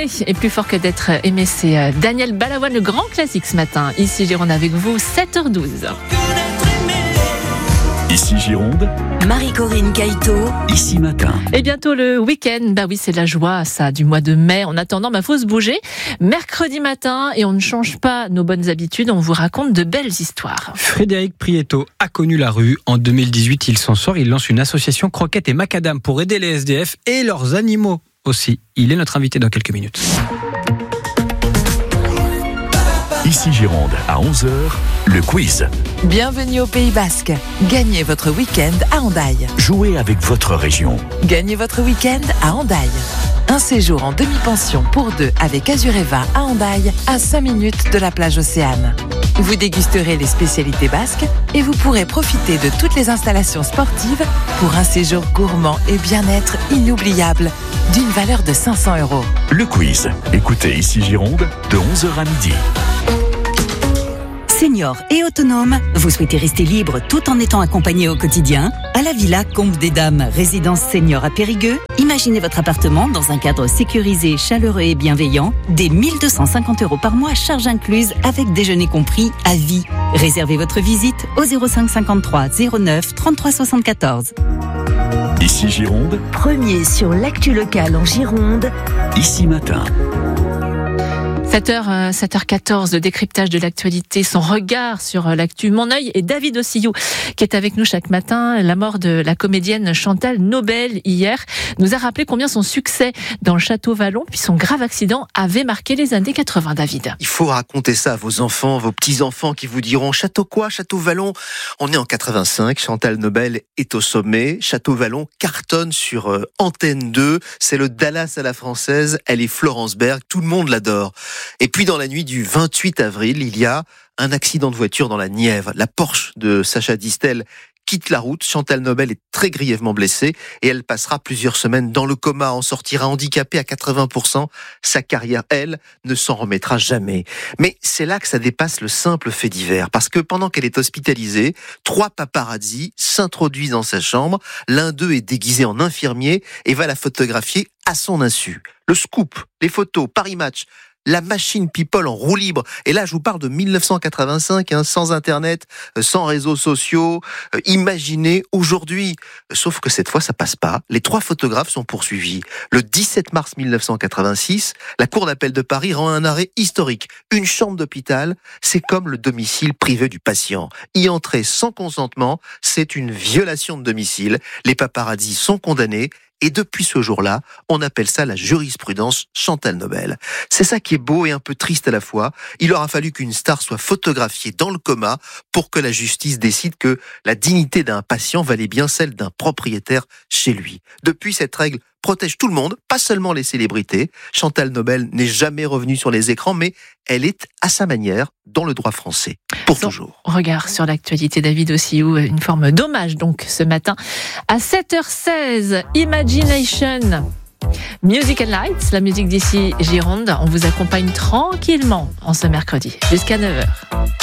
Aimer est plus fort que d'être aimé, c'est Daniel Balavoine, le grand classique ce matin. Ici Gironde avec vous, 7h12. Ici Gironde, Marie-Corinne Caïto, ici matin. Et bientôt le week-end, bah oui c'est la joie ça du mois de mai. En attendant, faut se bouger. Mercredi matin et on ne change pas nos bonnes habitudes, on vous raconte de belles histoires. Frédéric Prieto a connu la rue. En 2018, il s'en sort, il lance une association Croquettes et Macadam pour aider les SDF et leurs animaux aussi. Il est notre invité dans quelques minutes. Ici Gironde, à 11h, le quiz. bienvenue au Pays Basque. Gagnez votre week-end à Hendaye. Jouez avec votre région. Gagnez votre week-end à Hendaye. Un séjour en demi-pension pour deux avec Azureva à Hendaye, à 5 minutes de la plage Océane. Vous dégusterez les spécialités basques et vous pourrez profiter de toutes les installations sportives pour un séjour gourmand et bien-être inoubliable d'une valeur de 500 €. Le quiz. Écoutez Ici Gironde, de 11h à midi. Senior et autonome, vous souhaitez rester libre tout en étant accompagné au quotidien? À la Villa Combe des Dames, résidence senior à Périgueux, imaginez votre appartement dans un cadre sécurisé, chaleureux et bienveillant, dès 1 250 € par mois, charges incluses, avec déjeuner compris, à vie. Réservez votre visite au 05 53 09 33 74. Ici Gironde, Premier sur l'actu locale en Gironde. ici matin. 7h14, le décryptage de l'actualité, son regard sur l'actu. Mon œil et David Ossillou, qui est avec nous chaque matin. La mort de la comédienne Chantal Nobel hier nous a rappelé combien son succès dans le Château Vallon, puis son grave accident, avait marqué les années 80, David. Il faut raconter ça à vos enfants, vos petits-enfants qui vous diront « Château quoi ? Château Vallon ?» On est en 85, Chantal Nobel est au sommet. Château Vallon cartonne sur Antenne 2. C'est le Dallas à la française. Elle est Florence Berg. Tout le monde l'adore. Et puis dans la nuit du 28 avril, il y a un accident de voiture dans la Nièvre. La Porsche de Sacha Distel quitte la route. Chantal Nobel est très grièvement blessée et elle passera plusieurs semaines dans le coma, en sortira handicapée à 80%. Sa carrière, elle, ne s'en remettra jamais. Mais c'est là que ça dépasse le simple fait divers, parce que pendant qu'elle est hospitalisée, 3 paparazzis s'introduisent dans sa chambre. L'un d'eux est déguisé en infirmier et va la photographier à son insu. Le scoop, les photos, Paris Match, la machine People en roue libre. Et là, je vous parle de 1985, sans Internet, sans réseaux sociaux. Imaginez aujourd'hui. Sauf que cette fois, ça passe pas. Les 3 photographes sont poursuivis. Le 17 mars 1986, la Cour d'appel de Paris rend un arrêt historique. Une chambre d'hôpital, c'est comme le domicile privé du patient. Y entrer sans consentement, c'est une violation de domicile. Les paparazzis sont condamnés. Et depuis ce jour-là, on appelle ça la jurisprudence Chantal Nobel. C'est ça qui est beau et un peu triste à la fois. Il aura fallu qu'une star soit photographiée dans le coma pour que la justice décide que la dignité d'un patient valait bien celle d'un propriétaire chez lui. Depuis, cette règle protège tout le monde, pas seulement les célébrités. Chantal Nobel n'est jamais revenue sur les écrans, mais elle est, à sa manière, dans le droit français, pour toujours. Regard sur l'actualité, David Ossillou, une forme d'hommage donc ce matin. À 7h16, Imagination, Music and Lights, la musique d'ici Gironde. On vous accompagne tranquillement en ce mercredi, jusqu'à 9h.